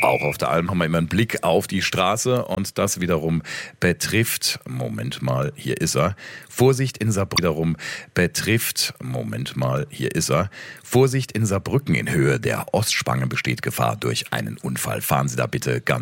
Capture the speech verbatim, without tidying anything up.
Auch auf der Alm haben wir immer einen Blick auf die Straße und das wiederum betrifft, Moment mal, hier ist er, Vorsicht in Saarbrücken wiederum betrifft, Moment mal, hier ist er, Vorsicht in Saarbrücken in Höhe der Ostspange besteht Gefahr durch einen Unfall. Fahren Sie da bitte ganz